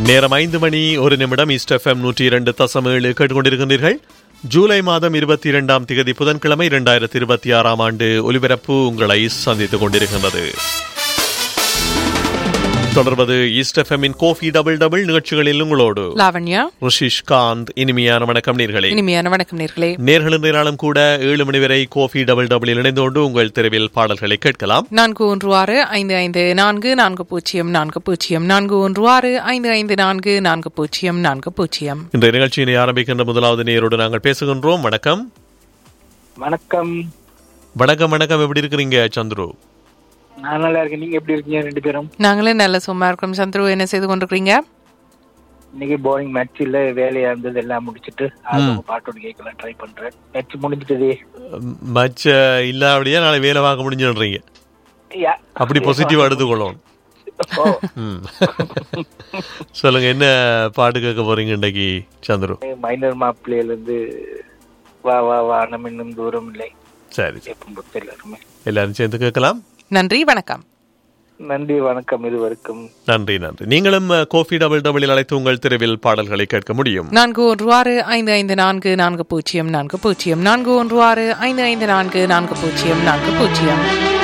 நேரம் 5 மணி 1 நிமிடம். East FM 102.7 கேட்டுக்கொண்டிருக்கின்றீர்கள். ஜூலை மாதம் 22ஆம் திகதி புதன்கிழமை 2026ஆம் ஆண்டு ஒலிபரப்பு உங்களை சந்தித்துக் கொண்டிருக்கின்றது. தொடர்வது ஈஸ்ட் எஃப்எம்மின் கோஃபி டபுள் டபுள் நிகழ்ச்சிகளில் உங்களோடு லாவண்யா, ரிஷிஷ் காந்த். இனிமையான வணக்கம் நேர்களே. இனிமையான வணக்கம் நேர்களே. நேர்களும் நேராலும் கூட 7 மணி வரை கோஃபி டபுள் டபுளில் இணைந்து கொண்டு உங்கள் தெருவில் பாடல்களை கேட்கலாம். 4165544040. இந்த நிகழ்ச்சியினை ஆரம்பிக்கின்ற முதலாவது நேரோடு நாங்கள் பேசுகின்றோம். வணக்கம். வணக்கம். வணக்கம் வணக்கம். எப்படி இருக்கிறீங்க சந்துரு? நான் நல்லா இருக்கேன். நீங்க எப்படி இருக்கீங்க ரெண்டு பேரும்? நாங்களே நல்ல சும்மா இருக்கோம். சந்துரு, என்ன செய்து கொண்டிருக்கீங்க? இன்னைக்கு போரிங் மேட்ச் இல்ல, வேலையா இருந்தது, எல்லாம் முடிச்சிட்டு பாட்டோடு கேட்கலாம் ட்ரை பண்றேன். மேட்ச் முடிஞ்சிட்டதே. மேட்ச் இல்ல அப்படியே நாளை வேலை வாங்க முடிஞ்சுன்றீங்க. அப்படி பாசிட்டிவா எடுத்துக்கொள்ளணும். சொல்லுங்க, என்ன பாட்டு கேட்க போறீங்க இன்னைக்கு சந்துரு? மைனர் மாப்பிள்ளையில இருந்து வா வா வா நம்ம இன்னும் தூரம் இல்லை. சரி, எல்லாருமே எல்லாரும் சேர்ந்து கேட்கலாம். நன்றி, வணக்கம். நன்றி, வணக்கம். இதுவரைக்கும் நன்றி நன்றி. நீங்களும் கோஃபி டபுள் டபுளில் அழைத்து உங்கள் தெருவில் பாடல்களை கேட்க முடியும். 4165544040. 4165544040.